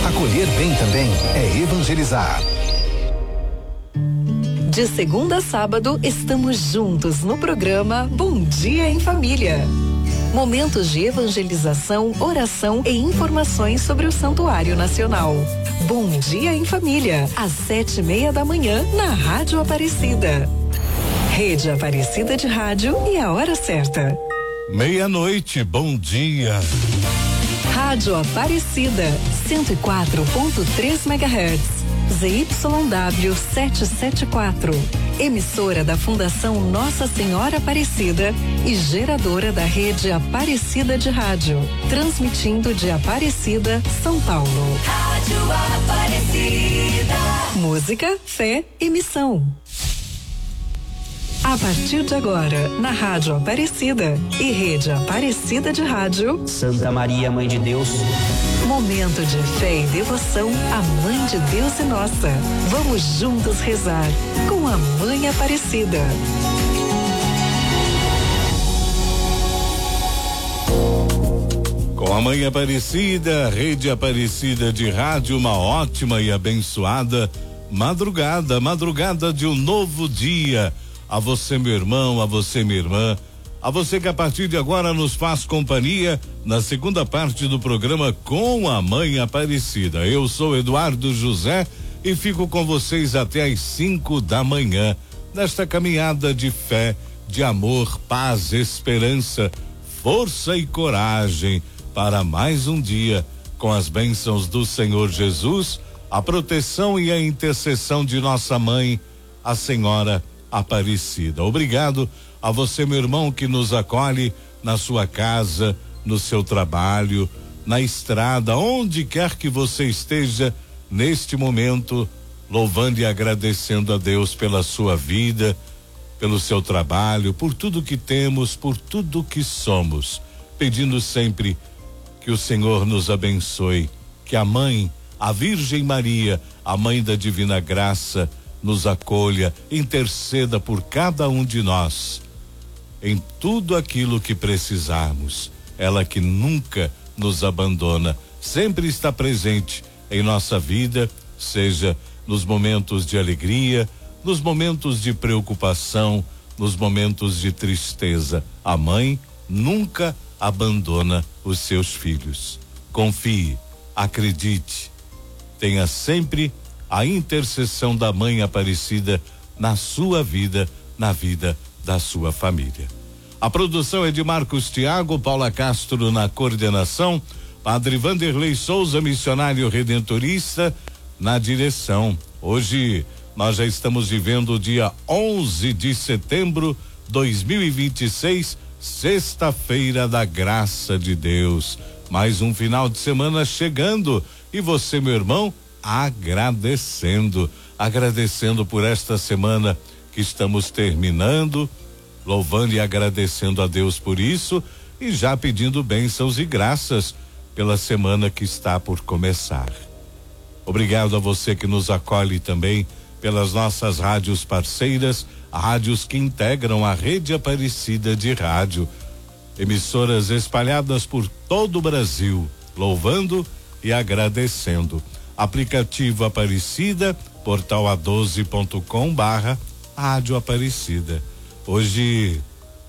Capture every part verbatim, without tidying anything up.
Acolher bem também é evangelizar. De segunda a sábado, estamos juntos no programa Bom Dia em Família. Momentos de evangelização, oração e informações sobre o Santuário Nacional. Bom Dia em Família, às sete e meia da manhã, na Rádio Aparecida. Rede Aparecida de Rádio e a hora certa. Meia-noite, bom dia. Rádio Aparecida, cento e quatro ponto três megahertz. Z Y W setecentos e setenta e quatro, emissora da Fundação Nossa Senhora Aparecida e geradora da rede Aparecida de Rádio, transmitindo de Aparecida, São Paulo. Rádio Aparecida. Música, fé e missão. A partir de agora, na Rádio Aparecida e rede Aparecida de Rádio, Santa Maria, Mãe de Deus. Momento de fé e devoção à Mãe de Deus e nossa. Vamos juntos rezar com a Mãe Aparecida. Com a Mãe Aparecida, Rede Aparecida de Rádio, uma ótima e abençoada madrugada, madrugada de um novo dia. A você, meu irmão, a você, minha irmã, a você que a partir de agora nos faz companhia na segunda parte do programa Com a Mãe Aparecida. Eu sou Eduardo José e fico com vocês até às cinco da manhã, nesta caminhada de fé, de amor, paz, esperança, força e coragem para mais um dia, com as bênçãos do Senhor Jesus, a proteção e a intercessão de nossa mãe, a Senhora Aparecida. Obrigado a você, meu irmão, que nos acolhe na sua casa, no seu trabalho, na estrada, onde quer que você esteja neste momento, louvando e agradecendo a Deus pela sua vida, pelo seu trabalho, por tudo que temos, por tudo que somos, pedindo sempre que o Senhor nos abençoe, que a mãe, a Virgem Maria, a mãe da divina graça, nos acolha, interceda por cada um de nós em tudo aquilo que precisarmos. Ela que nunca nos abandona, sempre está presente em nossa vida, seja nos momentos de alegria, nos momentos de preocupação, nos momentos de tristeza. A mãe nunca abandona os seus filhos. Confie, acredite, tenha sempre a intercessão da Mãe Aparecida na sua vida, na vida da sua família. A produção é de Marcos Tiago, Paula Castro na coordenação, Padre Vanderlei Souza, missionário redentorista, na direção. Hoje nós já estamos vivendo o dia onze de setembro de dois mil e vinte e seis, sexta-feira da graça de Deus. Mais um final de semana chegando e você, meu irmão, agradecendo, agradecendo por esta semana que estamos terminando, louvando e agradecendo a Deus por isso e já pedindo bênçãos e graças pela semana que está por começar. Obrigado a você que nos acolhe também pelas nossas rádios parceiras, rádios que integram a Rede Aparecida de Rádio, emissoras espalhadas por todo o Brasil, louvando e agradecendo. Aplicativo Aparecida, portal a doze ponto com barra Rádio Aparecida. Hoje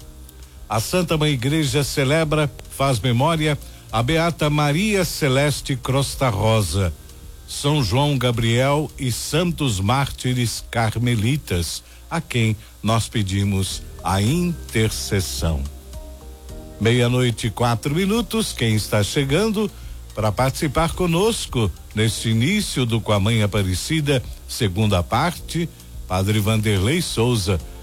a Santa Mãe Igreja celebra, faz memória a Beata Maria Celeste Crosta Rosa, São João Gabriel e santos mártires carmelitas, a quem nós pedimos a intercessão. Meia-noite e quatro minutos, quem está chegando para participar conosco neste início do Com a Mãe Aparecida, segunda parte, Padre Vanderlei Souza,